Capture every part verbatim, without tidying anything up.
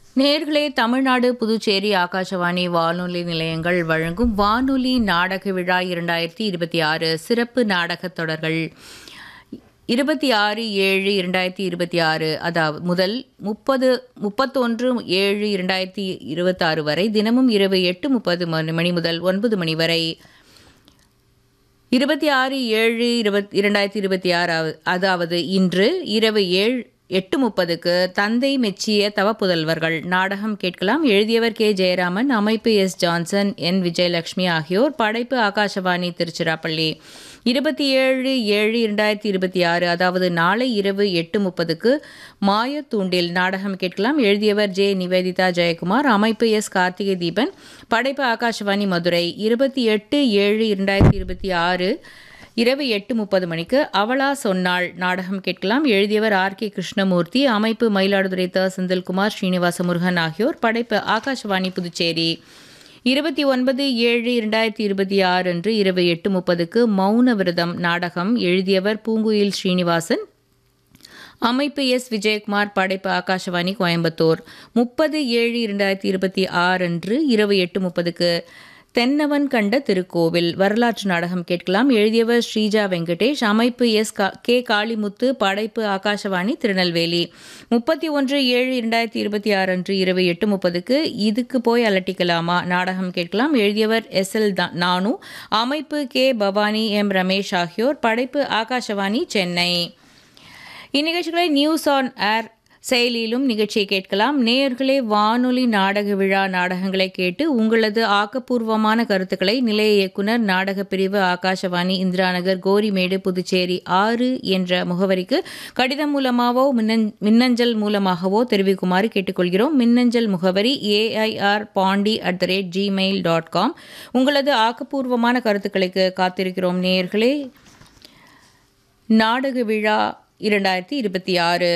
நேர்களே, தமிழ்நாடு, புதுச்சேரி ஆகாஷவாணி வானொலி நிலையங்கள் வழங்கும் வானொலி நாடக விழா இரண்டாயிரத்தி இருபத்தி ஆறு சிறப்பு நாடகத் தொடர்கள் இருபத்தி ஆறு ஏழு இரண்டாயிரத்தி இருபத்தி ஆறு அதாவது முதல் முப்பது முப்பத்தொன்று ஏழு இரண்டாயிரத்தி இருபத்தி ஆறு வரை தினமும் இரவு எட்டு முப்பது மணி முதல் ஒன்பது மணி வரை. இருபத்தி ஆறு ஏழு இருபத் இரண்டாயிரத்தி இருபத்தி ஆறு அதாவது இன்று இரவு ஏழு எட்டு முப்பதுக்கு தந்தை மெச்சிய தவப்புதல்வர்கள் நாடகம் கேட்கலாம். எழுதியவர் கே ஜெயராமன், அமைப்பு எஸ் ஜான்சன், என் விஜயலட்சுமி ஆகியோர். படைப்பு ஆகாஷவாணி திருச்சிராப்பள்ளி. இருபத்தி ஏழு ஏழு இரண்டாயிரத்தி இருபத்தி ஆறு அதாவது நாளை இரவு எட்டு முப்பதுக்கு மாயத்தூண்டில் நாடகம் கேட்கலாம். எழுதியவர் ஜே நிவேதிதா ஜெயக்குமார், அமைப்பு எஸ் கார்த்திகை தீபன், படைப்பு ஆகாஷவாணி மதுரை. இருபத்தி எட்டு ஏழு இரண்டாயிரத்தி இருபத்தி ஆறு இரவு எட்டு முப்பது மணிக்கு அவளா சொன்னாள் நாடகம் கேட்கலாம். எழுதியவர் ஆர் கே கிருஷ்ணமூர்த்தி, அமைப்பு மயிலாடுதுறை த செந்தில்குமார், ஸ்ரீனிவாச முருகன் ஆகியோர். படைப்பு ஆகாஷவாணி புதுச்சேரி. இருபத்தி ஒன்பது ஏழு இரண்டாயிரத்தி இருபத்தி ஆறு அன்று இரவு எட்டு முப்பதுக்கு மௌன விரதம் நாடகம். எழுதியவர் பூங்குயில் ஸ்ரீனிவாசன், அமைப்பு எஸ் விஜயகுமார், படைப்பு ஆகாஷவாணி கோயம்புத்தூர். முப்பது ஏழு இரண்டாயிரத்தி இருபத்தி ஆறு அன்று இரவு எட்டு முப்பதுக்கு தென்னவன் கண்ட திருக்கோவில் வரலாற்று நாடகம் கேட்கலாம். எழுதியவர் ஸ்ரீஜா வெங்கடேஷ், அமைப்பு எஸ் கே காளிமுத்து, படைப்பு ஆகாஷவாணி திருநெல்வேலி. முப்பத்தி ஒன்று ஏழு இரண்டாயிரத்தி இருபத்தி ஆறு அன்று இரவு எட்டு முப்பதுக்கு இதுக்கு போய் அலட்டிக்கலாமா நாடகம் கேட்கலாம். எழுதியவர் எஸ் எல் நானு, அமைப்பு கே பவானி, எம் ரமேஷ் ஆகியோர். படைப்பு Akashvani Chennai. இந்நிகழ்ச்சிகளை news on air செயலியிலும் நிகழ்ச்சியை கேட்கலாம். நேயர்களே, வானொலி நாடக விழா நாடகங்களை கேட்டு உங்களது ஆக்கப்பூர்வமான கருத்துக்களை நிலைய இயக்குனர் நாடக பிரிவு ஆகாஷவாணி, இந்திராநகர், கோரிமேடு, புதுச்சேரி ஆறு என்ற முகவரிக்கு கடிதம் மூலமாகவோ மின்னஞ்சல் மூலமாகவோ தெரிவிக்குமாறு கேட்டுக்கொள்கிறோம். மின்னஞ்சல் முகவரி AIR Pandi at the rate Gmail dot com. உங்களது ஆக்கப்பூர்வமான கருத்துக்களுக்கு காத்திருக்கிறோம். நேயர்களே, நாடக விழா இரண்டாயிரத்தி இருபத்தி ஆறு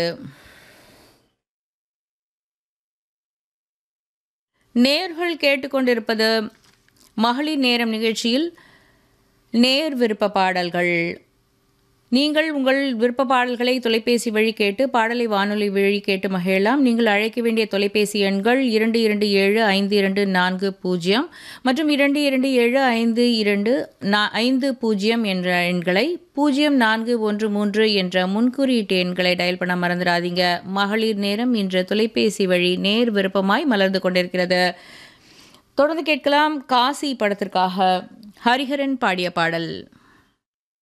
நேயர்கள் கேட்டுக்கொண்டிருப்பது மகளிர் நேரம் நிகழ்ச்சியில் நேயர் விருப்ப பாடல்கள். நீங்கள் உங்கள் விருப்ப பாடல்களை தொலைபேசி வழி கேட்டு பாடலை வானொலி வழி கேட்டு மகிழலாம். நீங்கள் அழைக்க வேண்டிய தொலைபேசி எண்கள் இரண்டு இரண்டு ஏழு ஐந்து இரண்டு நான்கு பூஜ்ஜியம் மற்றும் இரண்டு இரண்டு ஏழு ஐந்து இரண்டு ஐந்து பூஜ்ஜியம் என்ற எண்களை, பூஜ்ஜியம் நான்கு ஒன்று மூன்று என்ற முன்குறியீட்டு எண்களை டயல் பண்ண மறந்துடாதீங்க. மகளிர் நேரம் இன்று தொலைபேசி வழி நேர் விருப்பமாய் மலர்ந்து கொண்டிருக்கிறது. தொடர்ந்து கேட்கலாம். காசி படத்திற்காக ஹரிஹரன் பாடிய பாடல்.